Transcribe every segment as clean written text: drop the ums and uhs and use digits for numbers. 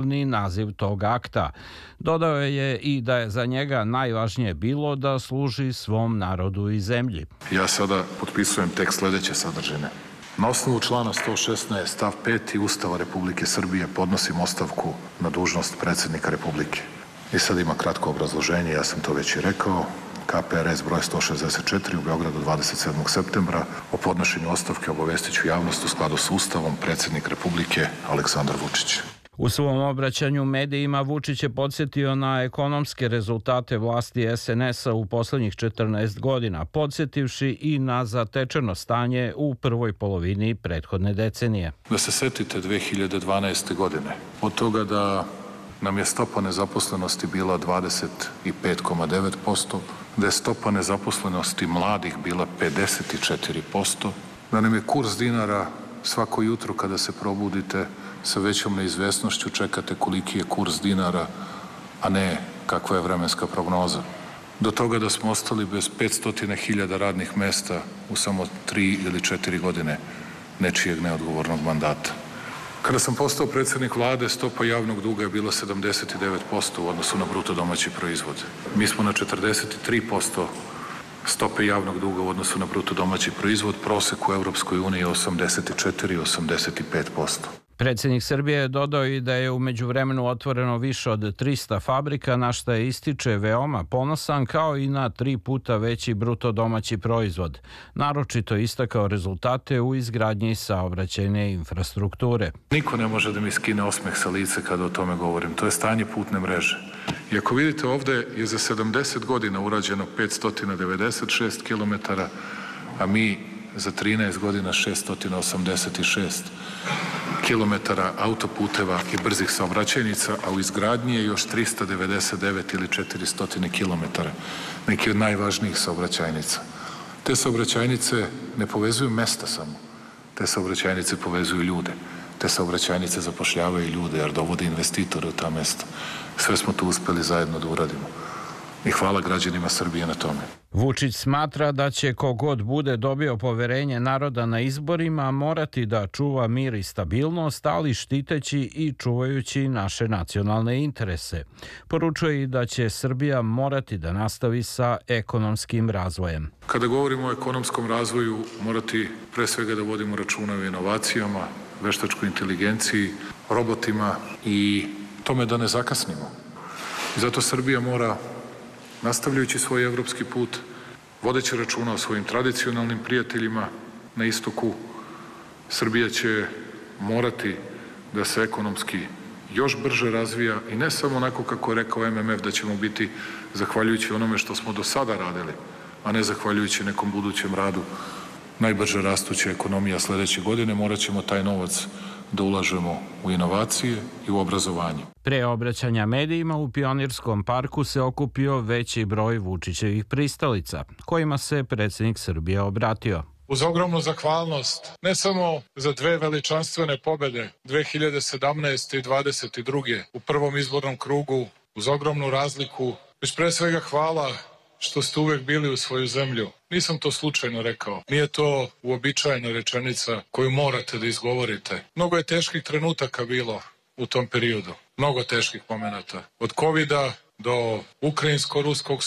osnovni naziv tog akta. Dodao je i da je za njega najvažnije bilo da služi svom narodu i zemlji. Ja sada potpisujem tekst sledeće sadržine. Na osnovu člana 116 stav 5. Ustava Republike Srbije podnosim ostavku na dužnost predsjednika Republike. I sad ima kratko obrazloženje, ja sam to već i rekao. KPRS broj 164 u Beogradu 27. septembra. O podnošenju ostavke obavestit ću javnost u skladu s Ustavom predsjednik Republike Aleksandar Vučić. U svom obraćanju medijima Vučić je podsjetio na ekonomske rezultate vlasti SNS-a u poslednjih 14 godina, podsjetivši i na zatečeno stanje u prvoj polovini prethodne decenije. Da se setite 2012. godine, od toga da nam je stopa nezaposlenosti bila 25,9%, da je stopa nezaposlenosti mladih bila 54%, da nam je kurs dinara svako jutro kada se probudite sa većom neizvesnošću čekate koliki je kurs dinara, a ne kakva je vremenska prognoza. Do toga da smo ostali bez 500.000 radnih mesta u samo 3 ili 4 godine nečijeg neodgovornog mandata. Kada sam postao predsjednik vlade, stopa javnog duga je bila 79% u odnosu na bruto domaći proizvod. Mi smo na 43% stope javnog duga u odnosu na bruto domaći proizvod, prosek u Evropskoj uniji je 84-85%. Predsjednik Srbije je dodao i da je u međuvremenu otvoreno više od 300 fabrika, na šta je ističe veoma ponosan, kao i na 3 puta veći bruto domaći proizvod. Naročito istakao rezultate u izgradnji saobraćajne infrastrukture. Niko ne može da mi skine osmeh sa lice kada o tome govorim. To je stanje putne mreže. I ako vidite, ovde je za 70 godina urađeno 596 km, a mi za 13 godina 686 kilometara autoputeva i brzih saobraćajnica, a u izgradnji je još 399 ili 400 kilometara, neki od najvažnijih saobraćajnica. Te saobraćajnice ne povezuju mesta samo, te saobraćajnice povezuju ljude, te saobraćajnice zapošljavaju ljude jer dovode investitore u ta mesta. Sve smo to uspeli zajedno da uradimo. I hvala građanima Srbije na tome. Vučić smatra da će kogod bude dobio poverenje naroda na izborima morati da čuva mir i stabilnost, ali štiteći i čuvajući naše nacionalne interese. Poručuje i da će Srbija morati da nastavi sa ekonomskim razvojem. Kada govorimo o ekonomskom razvoju, morati pre svega da vodimo računa o inovacijama, veštačkoj inteligenciji, robotima i tome da ne zakasnimo. Zato Srbija mora, nastavljajući svoj evropski put, vodeći računa o svojim tradicionalnim prijateljima na istoku, Srbija će morati da se ekonomski još brže razvija i ne samo onako kako je rekao MMF da ćemo biti zahvaljujući onome što smo do sada radili, a ne zahvaljujući nekom budućem radu najbrže rastuća ekonomija sledeće godine, morat ćemo taj novac da ulažemo u inovacije i u obrazovanje. Pre obraćanja medijima u Pionirskom parku se okupio veći broj Vučićevih pristalica, kojima se predsjednik Srbije obratio. Uz ogromnu zahvalnost, ne samo za dve veličanstvene pobede 2017. i 2022. u prvom izbornom krugu, uz ogromnu razliku, već pre svega hvala što ste uvek bili u svoju zemlju. Nisam to slučajno rekao. Nije to uobičajena rečenica koju morate da izgovorite. Mnogo je teških trenutaka bilo u tom periodu. Mnogo teških momenata. Od covida do ukrajinsko-ruskog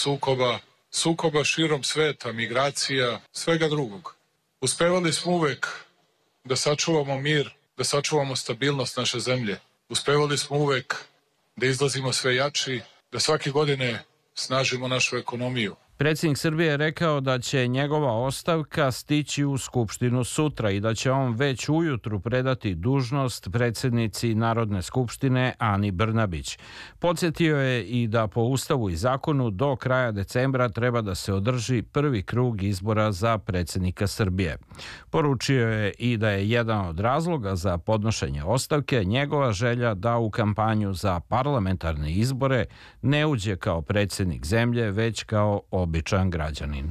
sukoba širom sveta, migracija, svega drugog. Uspevali smo uvek da sačuvamo mir, da sačuvamo stabilnost naše zemlje. Uspevali smo uvek da izlazimo sve jači, da svake godine snažimo našu ekonomiju. Predsjednik Srbije je rekao da će njegova ostavka stići u Skupštinu sutra i da će on već ujutru predati dužnost predsjednici Narodne skupštine Ani Brnabić. Podsjetio je i da po Ustavu i zakonu do kraja decembra treba da se održi prvi krug izbora za predsjednika Srbije. Poručio je i da je jedan od razloga za podnošenje ostavke njegova želja da u kampanju za parlamentarne izbore ne uđe kao predsjednik zemlje, već kao običan građanin.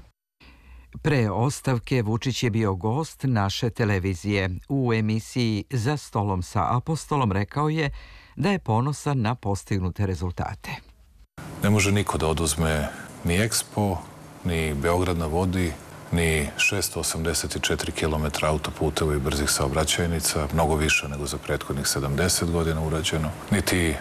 Pre ostavke Vučić je bio gost naše televizije. U emisiji Za stolom sa Apostolom rekao je da je ponosan na postignute rezultate. Ne može niko da oduzme ni Expo, ni Beograd na vodi, ni 684 km autoputeva i brzih saobraćajnica, mnogo više nego za prethodnih 70 godina urađeno, niti